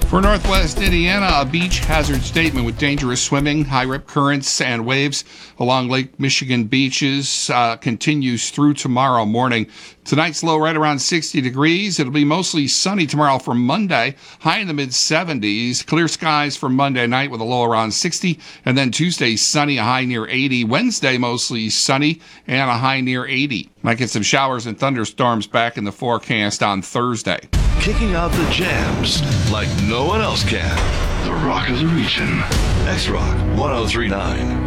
For Northwest Indiana, a beach hazard statement with dangerous swimming, high rip currents, and waves along Lake Michigan beaches continues through tomorrow morning. Tonight's low right around 60 degrees. It'll be mostly sunny tomorrow for Monday, high in the mid-70s. Clear skies for Monday night with a low around 60. And then Tuesday, sunny, a high near 80. Wednesday, mostly sunny and a high near 80. Might get some showers and thunderstorms back in the forecast on Thursday. Kicking out the jams like no one else can. The Rock of the Region. X-Rock 1039.